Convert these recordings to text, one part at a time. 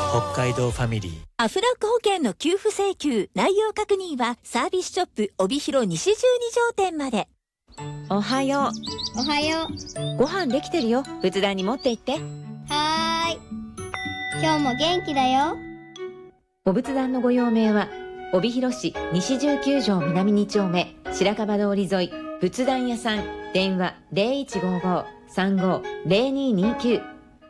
北海道ファミリー。 アフラック保険の給付請求内容確認はサービスショップ帯広西12条店まで。 おはよう。 おはよう。ご飯できてるよ。仏壇に持って行って。 はーい。今日も元気だよ。 お仏壇のご用命は帯広市西19条南2丁目白樺通り沿い仏壇屋さん。電話 0155-35-0229。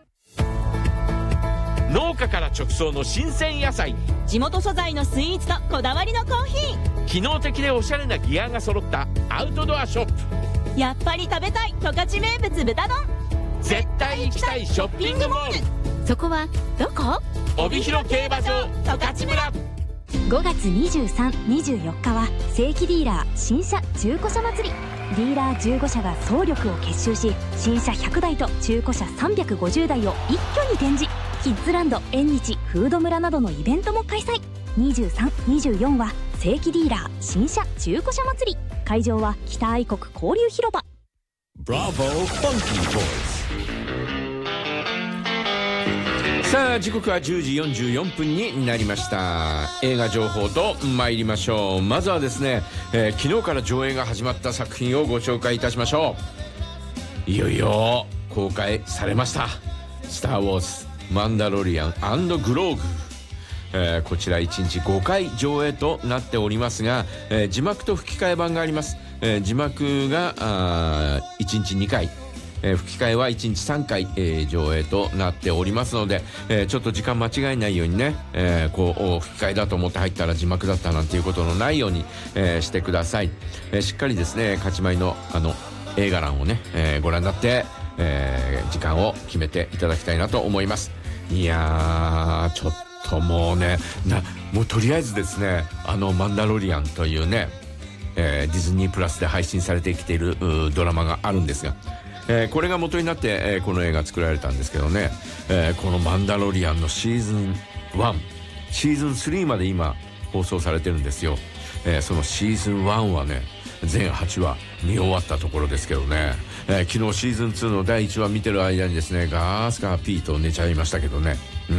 農家から直送の新鮮野菜、 地元素材のスイーツとこだわりのコーヒー、 機能的でおしゃれなギアが揃ったアウトドアショップ。 やっぱり食べたい十勝名物豚丼。 絶対行きたいショッピングモール。 そこはどこ？ 帯広競馬場十勝村。 5月23、24日は正規ディーラー新車中古車祭り。ディーラー15社が総力を結集し、新車100台と中古車350台を一挙に展示。キッズランド、縁日、フード村などのイベントも開催。23、24は正規ディーラー新車中古車祭り。会場は北愛国交流広場。 ブラボーファンキーボーイズ。さあ時刻は10時44分になりました。映画情報と参りましょう。まずはですね、昨日から上映が始まった作品をご紹介いたしましょう。いよいよ公開されました。スター・ウォーズマンダロリアン&グローグ。こちら1日5回上映となっておりますが、字幕と吹き替え版があります。字幕が1日2回、吹き替えは1日3回、上映となっておりますので、ちょっと時間間違えないようにね、こう吹き替えだと思って入ったら字幕だったなんていうことのないように、してください。しっかりですね勝ち前の映画欄をね、ご覧になって、時間を決めていただきたいなと思います。いやーちょっともうねもうとりあえずですねマンダロリアンというね、ディズニープラスで配信されてきているドラマがあるんですが、これが元になって、この映画作られたんですけどね、このマンダロリアンのシーズン1シーズン3まで今放送されてるんですよ。そのシーズン1はね全8話見終わったところですけどね、昨日シーズン2の第1話見てる間にですねガースカーピーと寝ちゃいましたけどね。シ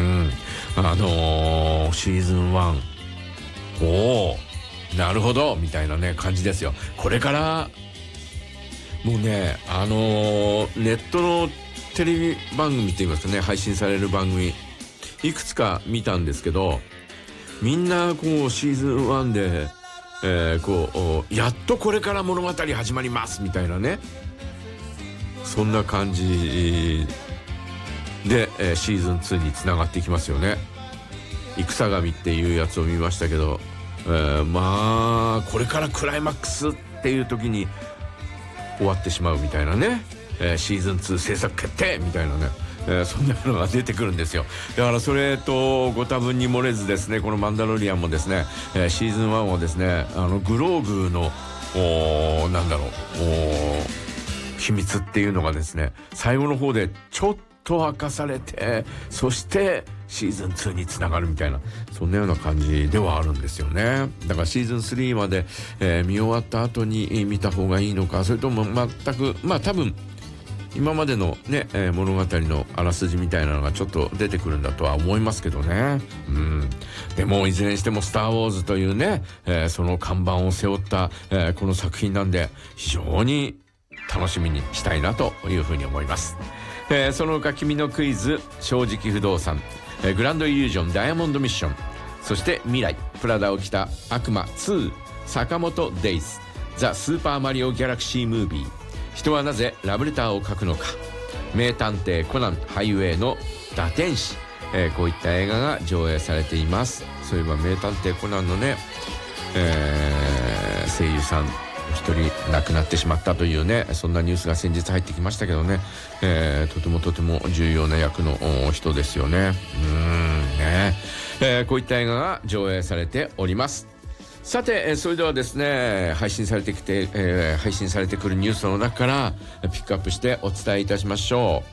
ーズン1おーなるほどみたいなね感じですよ。これからもうねネットのテレビ番組って言いますかね配信される番組いくつか見たんですけど、みんなこうシーズン1でこうやっとこれから物語始まりますみたいなねそんな感じで、シーズン2につながっていきますよね。戦神っていうやつを見ましたけど、まあこれからクライマックスっていう時に終わってしまうみたいなね、シーズン2制作決定みたいなね、そんなのが出てくるんですよ。だからそれとご多分に漏れずですねこのマンダロリアンもですね、シーズン1はですねグローグのなんだろう秘密っていうのがですね最後の方でちょっと明かされて、そしてシーズン2につながるみたいなそんなような感じではあるんですよね。だからシーズン3まで、見終わった後に見た方がいいのか、それとも全く多分今までのね、物語のあらすじみたいなのがちょっと出てくるんだとは思いますけどね。でもいずれにしてもスター・ウォーズというね、その看板を背負った、この作品なんで非常に楽しみにしたいなというふうに思います。その他君のクイズ、正直不動産、グランドイリュージョンダイヤモンドミッション、そして未来プラダを着た悪魔2、坂本デイズ、ザ・スーパーマリオギャラクシームービー、人はなぜラブレターを書くのか、名探偵コナンハイウェイの打天使、こういった映画が上映されています。そういえば名探偵コナンのね、声優さん一人亡くなってしまったというねそんなニュースが先日入ってきましたけどね、とても重要な役の人ですよね。こういった映画が上映されております。さて、それではですね配信されてくるニュースの中からピックアップしてお伝えいたしましょう。